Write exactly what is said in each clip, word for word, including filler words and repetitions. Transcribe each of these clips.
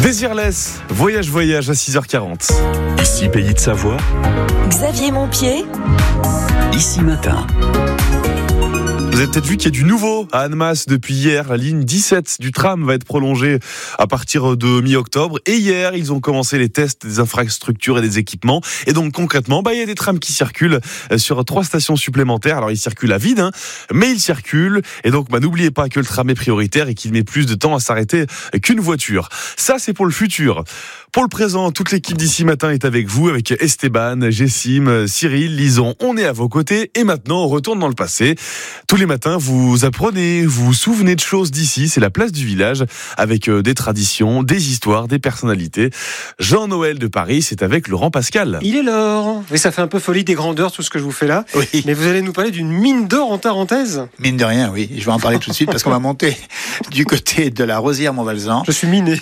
Désirless, voyage voyage à six heures quarante. Ici Pays de Savoie. Xavier Montpied. Ici Matin. Vous avez peut-être vu qu'il y a du nouveau à Annemasse depuis hier. La ligne dix-sept du tram va être prolongée à partir de mi-octobre. Et hier, ils ont commencé les tests des infrastructures et des équipements. Et donc concrètement, bah, il y a des trams qui circulent sur trois stations supplémentaires. Alors ils circulent à vide, hein, mais ils circulent. Et donc bah, n'oubliez pas que le tram est prioritaire et qu'il met plus de temps à s'arrêter qu'une voiture. Ça, c'est pour le futur. Pour le présent, toute l'équipe d'Ici Matin est avec vous, avec Esteban, Jessim, Cyril, Lison. On est à vos côtés et maintenant on retourne dans le passé. Tous les matins, vous apprenez, vous vous souvenez de choses d'ici. C'est la place du village avec des traditions, des histoires, des personnalités. Jean-Noël de Paris, c'est avec Laurent Pascal. Il est l'or. Oui, ça fait un peu folie des grandeurs tout ce que je vous fais là. Oui. Mais vous allez nous parler d'une mine d'or en Tarentaise. Mine de rien, oui. Je vais en parler tout de suite parce qu'on va monter du côté de la Rosière-Montvalzan. Je suis miné.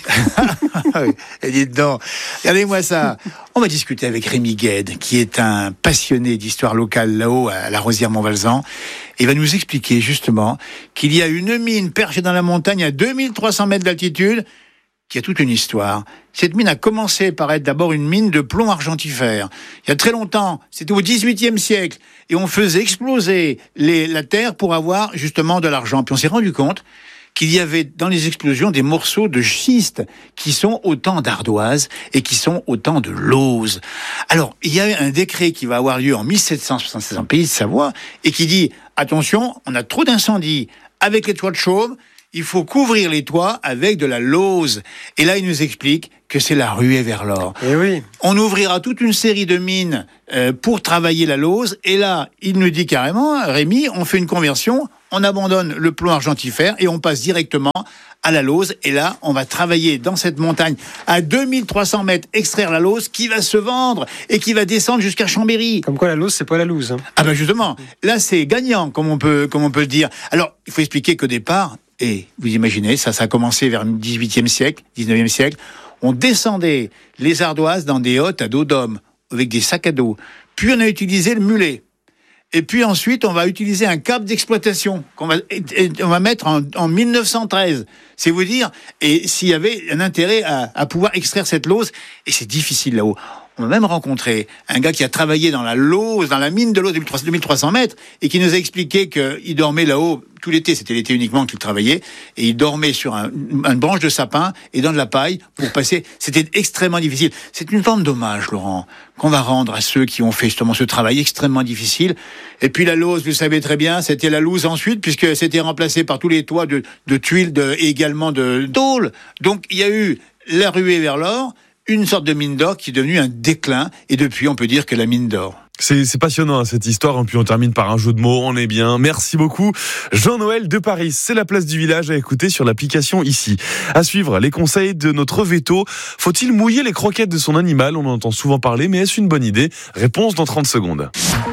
Et dites donc, regardez-moi ça. On va discuter avec Rémi Gued, qui est un passionné d'histoire locale là-haut à la Rosière-Montvalzan. Il va nous expliquer justement qu'il y a une mine perchée dans la montagne à deux mille trois cents mètres d'altitude qui a toute une histoire. Cette mine a commencé par être d'abord une mine de plomb argentifère. Il y a très longtemps, c'était au dix-huitième siècle, et on faisait exploser les, la terre pour avoir justement de l'argent. Puis on s'est rendu compte qu'il y avait dans les explosions des morceaux de schiste qui sont autant d'ardoise et qui sont autant de lauze. Alors, il y a un décret qui va avoir lieu en mille sept cent soixante-seize en Pays de Savoie et qui dit, attention, on a trop d'incendies avec les toits de chaume, il faut couvrir les toits avec de la lauze. Et là, il nous explique que c'est la ruée vers l'or. Eh oui. On ouvrira toute une série de mines euh, pour travailler la lauze. Et là, il nous dit carrément, Rémi, on fait une conversion, on abandonne le plomb argentifère et on passe directement à la lauze. Et là, on va travailler dans cette montagne à deux mille trois cents mètres, extraire la lauze qui va se vendre et qui va descendre jusqu'à Chambéry. Comme quoi la lauze, c'est pas la loose. Hein. Ah ben justement, là c'est gagnant, comme on peut, comme on peut le dire. Alors, il faut expliquer qu'au départ, et vous imaginez, ça, ça a commencé vers le dix-huitième siècle, dix-neuvième siècle, on descendait les ardoises dans des hottes à dos d'homme, avec des sacs à dos. Puis on a utilisé le mulet. Et puis ensuite, on va utiliser un câble d'exploitation qu'on va, on va mettre en, en mille neuf cent treize. C'est vous dire, et s'il y avait un intérêt à, à pouvoir extraire cette lauze, et c'est difficile là-haut. On a même rencontré un gars qui a travaillé dans la lauze, dans la mine de lauze deux mille trois cents mètres, et qui nous a expliqué qu'il dormait là-haut tout l'été, c'était l'été uniquement qu'il travaillait, et il dormait sur un, une branche de sapin et dans de la paille pour passer. C'était extrêmement difficile. C'est une forme d'hommage, Laurent, qu'on va rendre à ceux qui ont fait justement ce travail extrêmement difficile. Et puis la lauze, vous le savez très bien, c'était la loose ensuite, puisque c'était remplacé par tous les toits de, de tuiles de, et également de tôle. Donc il y a eu la ruée vers l'or, une sorte de mine d'or qui est devenue un déclin, et depuis on peut dire que la mine d'or. C'est, c'est passionnant hein, cette histoire, et puis on termine par un jeu de mots, on est bien. Merci beaucoup Jean-Noël de Paris. C'est la place du village à écouter sur l'application ici. À suivre, les conseils de notre veto. Faut-il mouiller les croquettes de son animal ? On en entend souvent parler, mais est-ce une bonne idée ? Réponse dans trente secondes.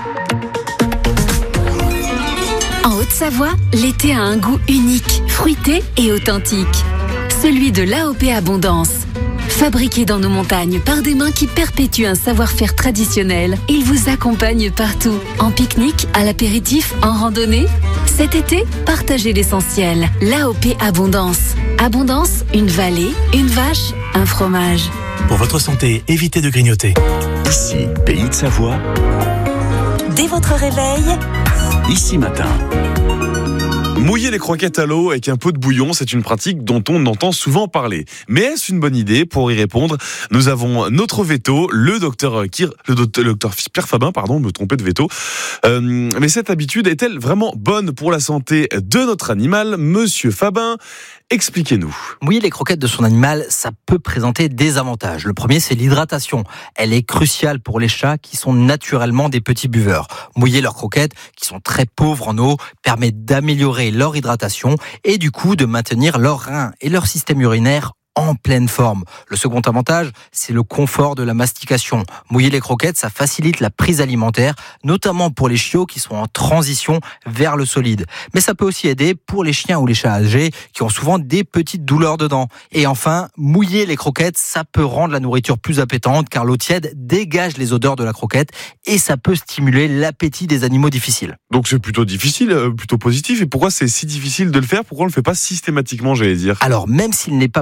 En Haute-Savoie, l'été a un goût unique, fruité et authentique. Celui de l'A O P Abondance. Fabriqué dans nos montagnes par des mains qui perpétuent un savoir-faire traditionnel, il vous accompagne partout. En pique-nique, à l'apéritif, en randonnée. Cet été, partagez l'essentiel. L'A O P Abondance. Abondance, une vallée, une vache, un fromage. Pour votre santé, évitez de grignoter. Ici Pays de Savoie. Dès votre réveil, Ici Matin. Mouiller les croquettes à l'eau avec un peu de bouillon, c'est une pratique dont on entend souvent parler. Mais est-ce une bonne idée ? Pour y répondre, nous avons notre veto, le docteur Kir, le docteur, le docteur Pierre Fabin, pardon, me tromper de veto. Euh, mais cette habitude est-elle vraiment bonne pour la santé de notre animal ? Monsieur Fabin, expliquez-nous. Mouiller les croquettes de son animal, ça peut présenter des avantages. Le premier, c'est l'hydratation. Elle est cruciale pour les chats qui sont naturellement des petits buveurs. Mouiller leurs croquettes, qui sont très pauvres en eau, permet d'améliorer leur hydratation et du coup de maintenir leurs reins et leur système urinaire en pleine forme. Le second avantage, c'est le confort de la mastication. Mouiller les croquettes, ça facilite la prise alimentaire, notamment pour les chiots qui sont en transition vers le solide. Mais ça peut aussi aider pour les chiens ou les chats âgés qui ont souvent des petites douleurs dedans. Et enfin, mouiller les croquettes, ça peut rendre la nourriture plus appétante car l'eau tiède dégage les odeurs de la croquette et ça peut stimuler l'appétit des animaux difficiles. Donc c'est plutôt difficile, plutôt positif. Et pourquoi c'est si difficile de le faire ? Pourquoi on ne le fait pas systématiquement, j'allais dire ? Alors, même s'il n'est pas majeur, les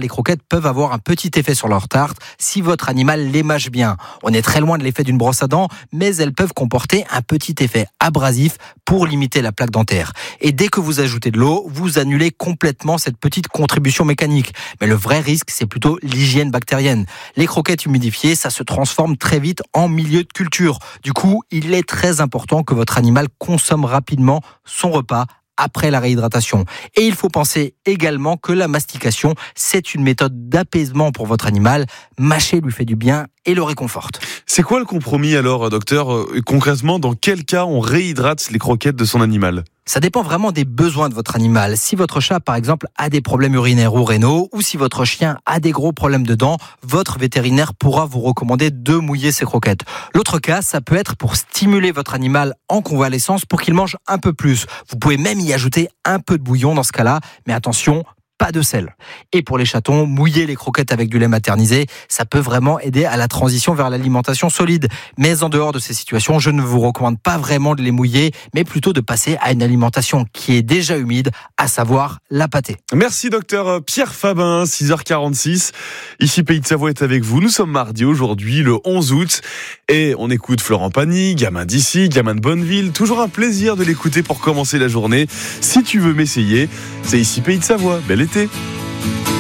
les croquettes peuvent avoir un petit effet sur leur tarte si votre animal les mâche bien. On est très loin de l'effet d'une brosse à dents, mais elles peuvent comporter un petit effet abrasif pour limiter la plaque dentaire. Et dès que vous ajoutez de l'eau, vous annulez complètement cette petite contribution mécanique. Mais le vrai risque, c'est plutôt l'hygiène bactérienne. Les croquettes humidifiées, ça se transforme très vite en milieu de culture. Du coup, il est très important que votre animal consomme rapidement son repas après la réhydratation. Et il faut penser également que la mastication, c'est une méthode d'apaisement pour votre animal. Mâcher lui fait du bien et le réconforte. C'est quoi le compromis alors, docteur ? Concrètement, dans quel cas on réhydrate les croquettes de son animal ? Ça dépend vraiment des besoins de votre animal. Si votre chat, par exemple, a des problèmes urinaires ou rénaux, ou si votre chien a des gros problèmes de dents, votre vétérinaire pourra vous recommander de mouiller ses croquettes. L'autre cas, ça peut être pour stimuler votre animal en convalescence pour qu'il mange un peu plus. Vous pouvez même y ajouter un peu de bouillon dans ce cas-là, mais attention, pas de sel. Et pour les chatons, mouiller les croquettes avec du lait maternisé, ça peut vraiment aider à la transition vers l'alimentation solide. Mais en dehors de ces situations, je ne vous recommande pas vraiment de les mouiller, mais plutôt de passer à une alimentation qui est déjà humide, à savoir la pâtée. Merci docteur Pierre Fabin, six heures quarante-six. Ici Pays de Savoie est avec vous. Nous sommes mardi aujourd'hui, le onze août, et on écoute Florent Pagny, gamin d'ici, gamin de Bonneville. Toujours un plaisir de l'écouter pour commencer la journée. Si tu veux m'essayer, c'est ici Pays de Savoie. Bel été.